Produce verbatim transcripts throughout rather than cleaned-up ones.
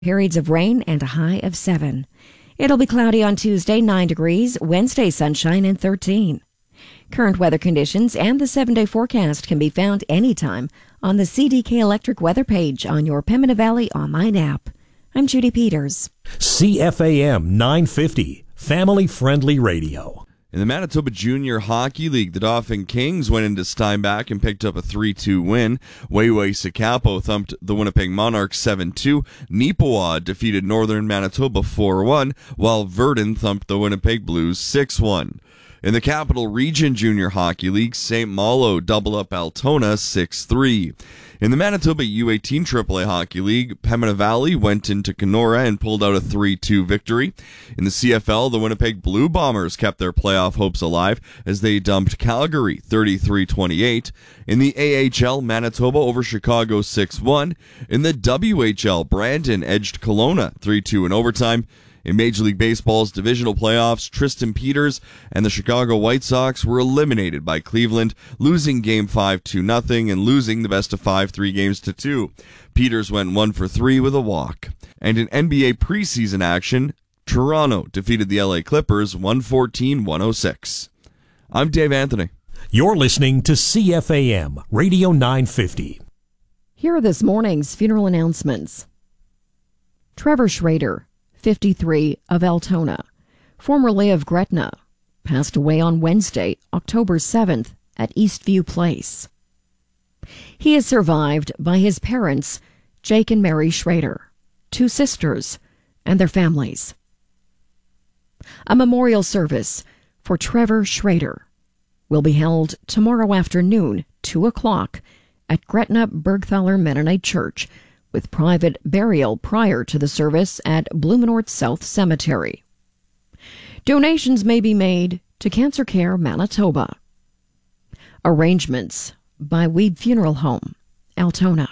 Periods of rain and a high of seven. It'll be cloudy on Tuesday, nine degrees. Wednesday, sunshine and thirteen. Current weather conditions and the seven-day forecast can be found anytime on the C D K Electric weather page on your Pembina Valley online app. I'm Judy Peters. C F A M nine fifty, family-friendly radio. In the Manitoba Junior Hockey League, the Dauphin Kings went into Steinbach and picked up a three two win. Waiwai-Sakapo thumped the Winnipeg Monarchs seven two. Neepawa defeated Northern Manitoba four one, while Verdun thumped the Winnipeg Blues six one. In the Capital Region Junior Hockey League, Saint Malo doubled up Altona six three. In the Manitoba U eighteen triple A Hockey League, Pembina Valley went into Kenora and pulled out a three two victory. In the C F L, the Winnipeg Blue Bombers kept their playoff hopes alive as they dumped Calgary thirty-three twenty-eight. In the A H L, Manitoba over Chicago six one. In the W H L, Brandon edged Kelowna three two in overtime. In Major League Baseball's divisional playoffs, Tristan Peters and the Chicago White Sox were eliminated by Cleveland, losing Game five two nothing and losing the best of five three games to two. Peters went one for three with a walk. And in N B A preseason action, Toronto defeated the L A Clippers one fourteen one oh six. I'm Dave Anthony. You're listening to C F A M Radio nine fifty. Here are this morning's funeral announcements. Trevor Schrader, fifty-three, of Altona, formerly of Gretna, passed away on Wednesday, October seventh, at Eastview Place. He is survived by his parents, Jake and Mary Schrader, two sisters, and their families. A memorial service for Trevor Schrader will be held tomorrow afternoon, two o'clock, at Gretna Bergthaler Mennonite Church, with private burial prior to the service at Blumenort South Cemetery. Donations may be made to Cancer Care Manitoba. Arrangements by Weed Funeral Home, Altona.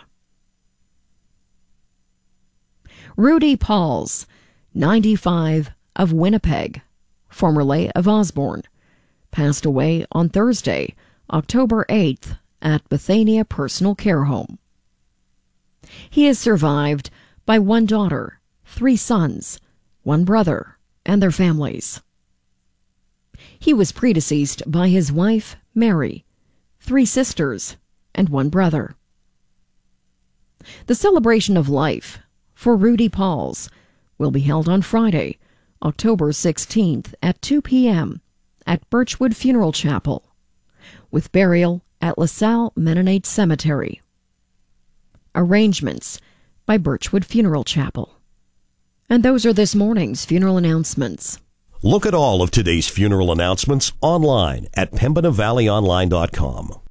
Rudy Pauls, ninety-five, of Winnipeg, formerly of Osborne, passed away on Thursday, October eighth, at Bethania Personal Care Home. He is survived by one daughter, three sons, one brother, and their families. He was predeceased by his wife, Mary, three sisters, and one brother. The celebration of life for Rudy Pauls will be held on Friday, October sixteenth at two p.m. at Birchwood Funeral Chapel, with burial at LaSalle Mennonite Cemetery. Arrangements by Birchwood Funeral Chapel. And those are this morning's funeral announcements. Look at all of today's funeral announcements online at pembina valley online dot com.